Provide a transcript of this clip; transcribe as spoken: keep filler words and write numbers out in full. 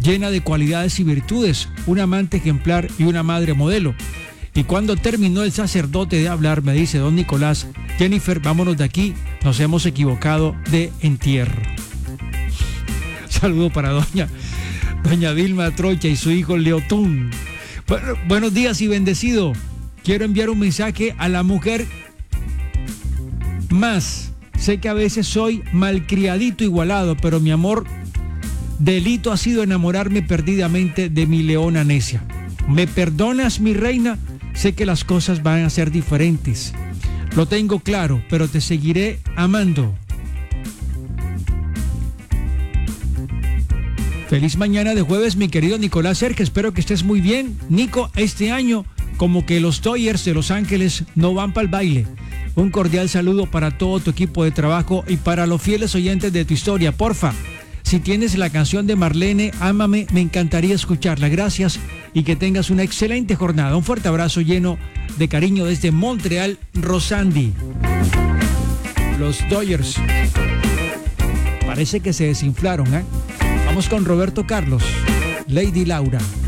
llena de cualidades y virtudes, un amante ejemplar y una madre modelo. Y cuando terminó el sacerdote de hablar, me dice don Nicolás: Jennifer, vámonos de aquí, nos hemos equivocado de entierro. Saludo para doña, doña Vilma Trocha y su hijo Leotún. Bueno, buenos días y bendecido. Quiero enviar un mensaje a la mujer más. Sé que a veces soy malcriadito, igualado, pero mi amor, delito ha sido enamorarme perdidamente de mi leona necia. ¿Me perdonas, mi reina? Sé que las cosas van a ser diferentes. Lo tengo claro, pero te seguiré amando. Feliz mañana de jueves, mi querido Nicolás Serge. Espero que estés muy bien. Nico, este año, como que los Dodgers de Los Ángeles no van para el baile. Un cordial saludo para todo tu equipo de trabajo y para los fieles oyentes de tu historia. Porfa, si tienes la canción de Marlene, Ámame, me encantaría escucharla. Gracias y que tengas una excelente jornada. Un fuerte abrazo lleno de cariño desde Montreal, Rosandi. Los Dodgers parece que se desinflaron, ¿eh? Vamos con Roberto Carlos, Lady Laura.